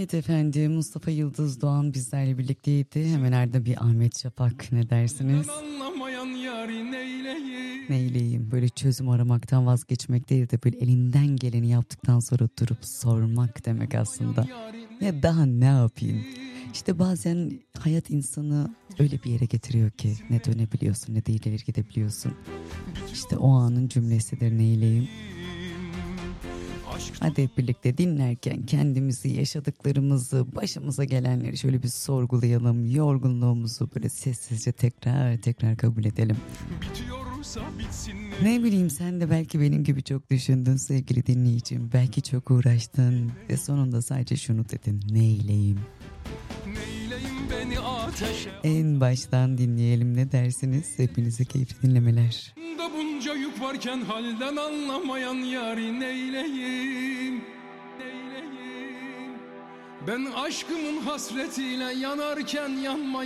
Evet efendim, Mustafa Yıldız Doğan bizlerle birlikteydi. Hemen arada bir Ahmet Şafak, ne dersiniz? Neyleyim? Böyle çözüm aramaktan vazgeçmek değil de böyle elinden geleni yaptıktan sonra durup sormak demek aslında. Ya daha ne yapayım? İşte bazen hayat insanı öyle bir yere getiriyor ki ne dönebiliyorsun ne de ileri gidebiliyorsun. İşte o anın cümlesidir neyleyim. Hadi hep birlikte dinlerken kendimizi, yaşadıklarımızı, başımıza gelenleri şöyle bir sorgulayalım. Yorgunluğumuzu böyle sessizce tekrar kabul edelim. Ne bileyim, sen de belki benim gibi çok düşündün sevgili dinleyicim. Belki çok uğraştın ve sonunda sadece şunu dedin: neyleyim? En baştan dinleyelim, ne dersiniz? Hepinize keyifli dinlemeler. Bunca yük varken halden anlamayan yâri neyleyim? Ben aşkımın hasretiyle yanarken yanmayı